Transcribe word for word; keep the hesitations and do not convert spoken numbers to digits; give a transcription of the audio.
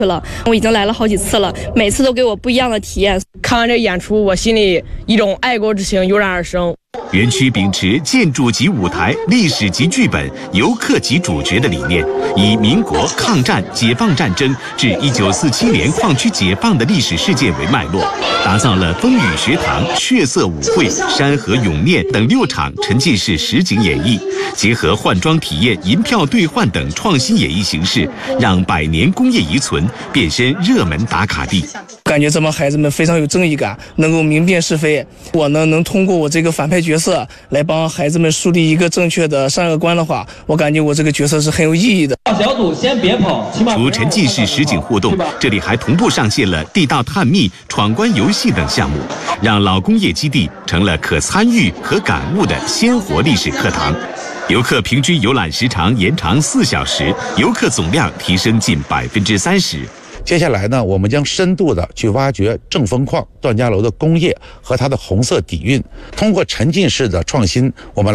了，我已经来了好几次了，每次都给我不一样的体验。 看完这演出，我心里一种爱国之情油然而生。 园区秉持建筑及舞台、历史及剧本、游客及主角的理念，以民国、抗战、解放战争至一九四七年矿区解放的历史事件为脉络，打造了风雨学堂、血色舞会、山河咏念等六场沉浸式实景演绎，结合换装体验、银票兑换等创新演绎形式，让百年工业遗存变身热门打卡地。 感觉这帮孩子们非常有正义感，能够明辨是非。我呢，能通过我这个反派角色来帮孩子们树立一个正确的善恶观的话，我感觉我这个角色是很有意义的。 小组先别跑， 除沉浸式实景互动，这里还同步上线了地道探秘、闯关游戏等项目，让老工业基地成了可参与和感悟的鲜活历史课堂。游客平均游览时长延长四小时，游客总量提升近百分之三十。 接下来呢，我们将深度的去挖掘正风矿段家楼的工业和它的红色底蕴，通过沉浸式的创新，我们来